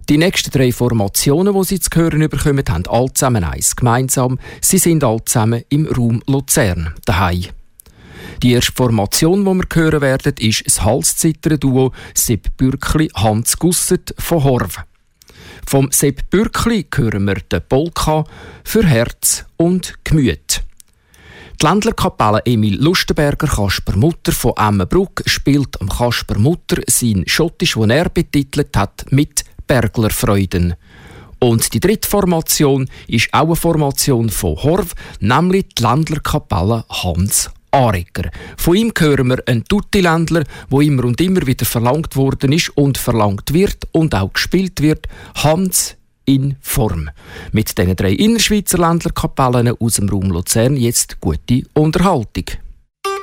Die nächsten 3 Formationen, die Sie zu hören bekommen, haben alle zusammen eins gemeinsam. Sie sind alle zusammen im Raum Luzern daheim. Die erste Formation, die wir hören werden, ist das Halszittern-Duo Sepp Bürkli-Hans Gusset von Horv. Vom Sepp Bürkli hören wir den Polka für Herz und Gemüt. Die Ländlerkapelle Emil Lustenberger Kasper Mutter von Emmenbruck spielt am Kasper Mutter sein Schottisch, das er betitelt hat, mit Berglerfreuden. Und die dritte Formation ist auch eine Formation von Horv, nämlich die Ländlerkapelle Hans Arecker. Von ihm hören wir einen Tutti-Ländler, der immer und immer wieder verlangt worden ist und verlangt wird und auch gespielt wird. Hans in Form. Mit diesen 3 Innerschweizer Ländlerkapellen aus dem Raum Luzern jetzt gute Unterhaltung.